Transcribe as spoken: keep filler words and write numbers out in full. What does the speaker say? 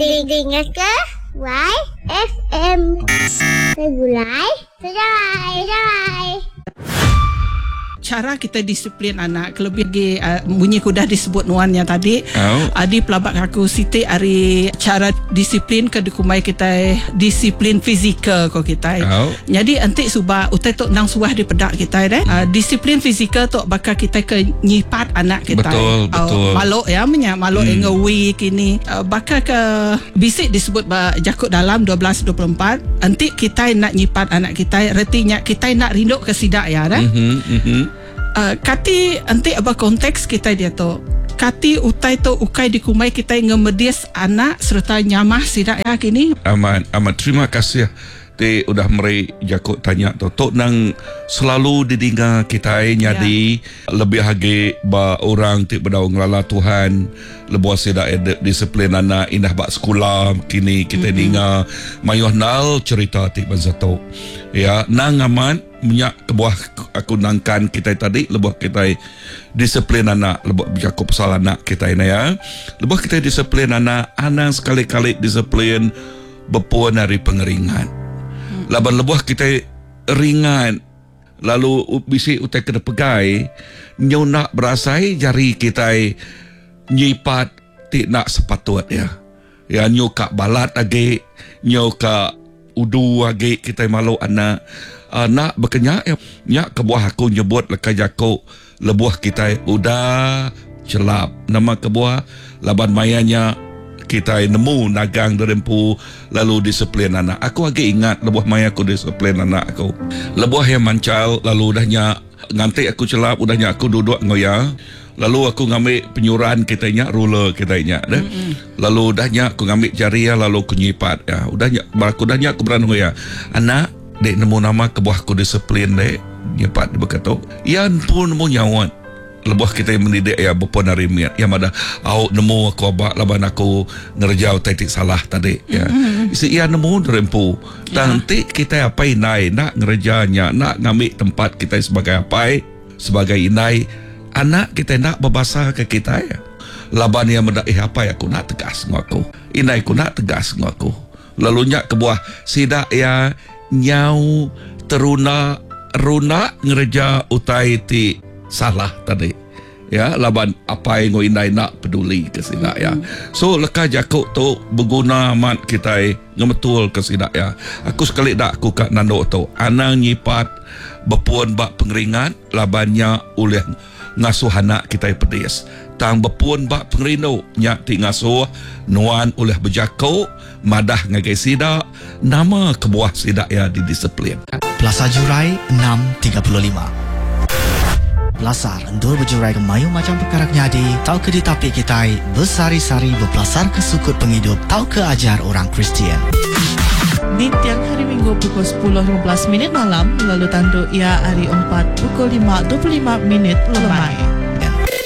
Dengar ke Y F M. Segulai, segulai, segulai. Cara kita disiplin anak, kelebih lagi uh, bunyi kudah disebut nuannya tadi. Oh. Adi pelabak aku Siti hari cara disiplin ke dikumai kita disiplin fizikal ko kita. Oh. Jadi antik subah utai tok nang suah di pedak kita deh. Uh, disiplin fizikal tok bakal kita ke nyipat anak kita. Betul, betul. Uh, maluk ya menyak maluk hmm. yang week ini uh, bakal ke bisik disebut ba jakut dalam dua belas dua puluh empat. Antik kita nak nyipat anak kita, retinya kita nak rinduk ke sidak ya dah. Mm-hmm, mm-hmm. Uh, kati antik apa konteks kita dia tu kati utai tu ukai dikumai kita ngemedias anak serta nyamah sidak ya kini amat amat terima kasih te udah meri jakut tanya tu tok nang selalu didengar kita nyadi ya. Lebih hage ba orang ti berdaung lala Tuhan lebuh sidak disiplin anak indah bak sekolah kini kita mm-hmm. dengar mayuh nal cerita ti bazato ya nang aman minyak kebuah aku nangkan kita tadi lebuh kita disiplin anak lebuh bercakap pasal anak kita ini ya lebuh kita disiplin anak anak sekali-kali disiplin berpuan dari pengeringan hmm. laban lebuh kita ringan lalu bisi utai kena pegai nyo nak berasai jari kita nyipat tik nak sepatut ya ya nyo kak balat age nyo kak udu age kita malu anak Uh, nak berkenyak ya, ya kebuah aku nyebut lekai jakuk lebuah kita udah celap nama kebuah laban mayanya kita nemu nagang derempu lalu disiplin anak aku lagi ingat lebuah maya aku disiplin anak aku lebuah yang mancal lalu udahnya nganti aku celap udahnya aku duduk ngoya lalu aku ngambil penyuran kitanya ruler kitanya dah mm-hmm. lalu udahnya aku ngambil jari ya lalu aku nyipat ya udahnya aku udahnya aku berani ngoya anak dek nemu nama kebuahku disiplin dek nyepat berkata yan pun nemu nyawat lebuh kita mendidik ya berpun hari miat yang ada au nemu aku abak laban aku ngerjau titik salah tadi ya mm-hmm. isi ia nemu rempu yeah. Nanti kita apa inai nak ngerjanya nak ngambil tempat kita sebagai apa sebagai inai anak kita nak berbahasa ke kita ya laban yang mendak eh apa ya aku nak tegas ngaku inai aku nak tegas ngaku lalu nyak kebuah sidak ya nyau teruna runa ngereja utai ti salah tadi ya laban apa yang ngoinai nak peduli ke sidak ya so leka jakuk tu berguna mat kita ngemetul ke sidak ya aku sekali dak aku kat nando tu anang nyipat berpuan bak pengeringan labannya oleh ngasuh anak kita pedis tang berpuan bak pengerino nyak ti ngasuh nuan oleh berjakuk madah ngagai sidak nama kebuah sidak ya didisiplin. Plaza Jurai enam tiga puluh lima. Belasar endur berjurai ke mayu macam perkara nyadi tau ke di tapi kita bersari-sari berpelasar ke sukut penghidup tau ke ajar orang Kristian. Di tiang hari Minggu pukul sepuluh lima belas minit malam lalu tanduk ia hari empat pukul lima dua puluh lima minit lemai.